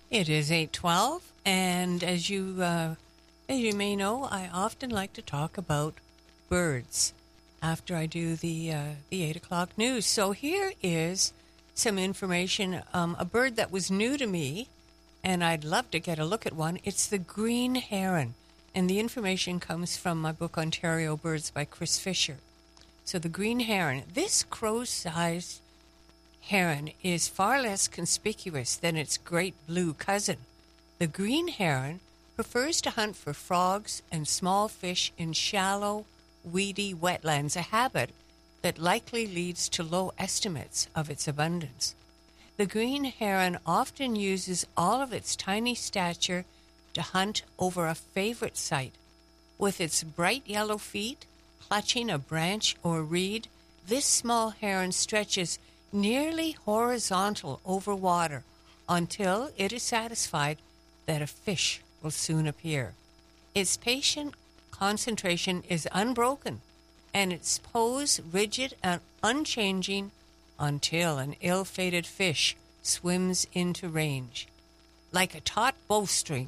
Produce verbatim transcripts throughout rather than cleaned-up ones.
It is eight twelve, and as you uh, as you may know, I often like to talk about birds after I do the uh, the eight o'clock news. So here is some information. Um, a bird that was new to me, and I'd love to get a look at one. It's the green heron, and the information comes from my book Ontario Birds by Chris Fisher. So the green heron, this crow-sized heron is far less conspicuous than its great blue cousin. The green heron prefers to hunt for frogs and small fish in shallow, weedy wetlands, a habit that likely leads to low estimates of its abundance. The green heron often uses all of its tiny stature to hunt over a favorite site. With its bright yellow feet clutching a branch or reed, this small heron stretches nearly horizontal over water until it is satisfied that a fish will soon appear. Its patient concentration is unbroken and its pose rigid and unchanging until an ill-fated fish swims into range. Like a taut bowstring,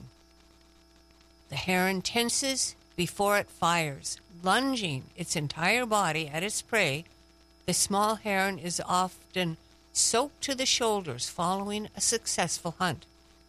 the heron tenses before it fires, lunging its entire body at its prey. The small heron is often soaked to the shoulders following a successful hunt.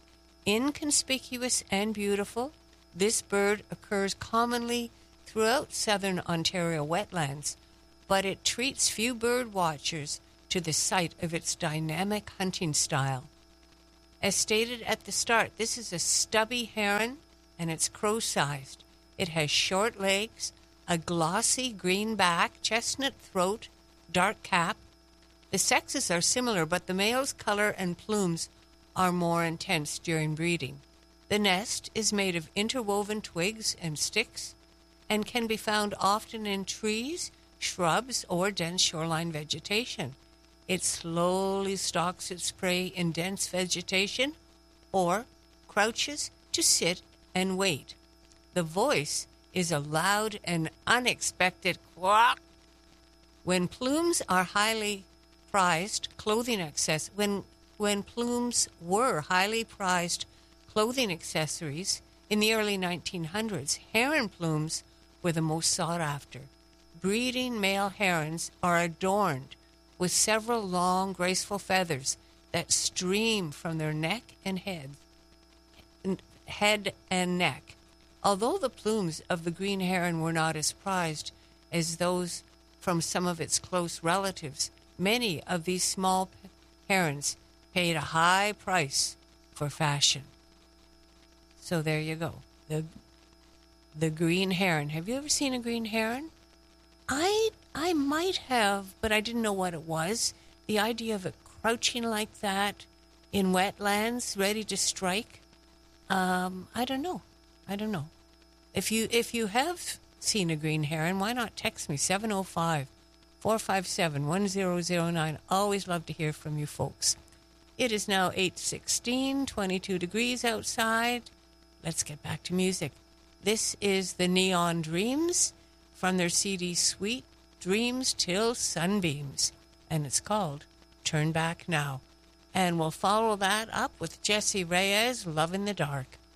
Inconspicuous and beautiful, this bird occurs commonly throughout southern Ontario wetlands, but it treats few bird watchers to the sight of its dynamic hunting style. As stated at the start, this is a stubby heron, and it's crow-sized. It has short legs, a glossy green back, chestnut throat, dark cap. The sexes are similar, but the male's color and plumes are more intense during breeding. The nest is made of interwoven twigs and sticks and can be found often in trees, shrubs, or dense shoreline vegetation. It slowly stalks its prey in dense vegetation or crouches to sit and wait. The voice is a loud and unexpected quack. When plumes are highly prized clothing access, when when plumes were highly prized clothing accessories in the early nineteen hundreds, heron plumes were the most sought after. Breeding male herons are adorned with several long, graceful feathers that stream from their neck and head, head and neck. Although the plumes of the green heron were not as prized as those from some of its close relatives, many of these small herons paid a high price for fashion. So there you go. The the green heron. Have you ever seen a green heron? I I might have, but I didn't know what it was. The idea of it crouching like that in wetlands, ready to strike. Um, I don't know. I don't know. If you if you have seen a green heron, why not text me seven oh five, four five seven, one zero zero nine. Always love to hear from you folks. It is now eight sixteen, twenty-two degrees outside. Let's get back to music. This is the Neon Dreams from their C D Sweet Dreams Till Sunbeams, and it's called Turn Back Now. And we'll follow that up with Jesse Reyes, Love in the Dark.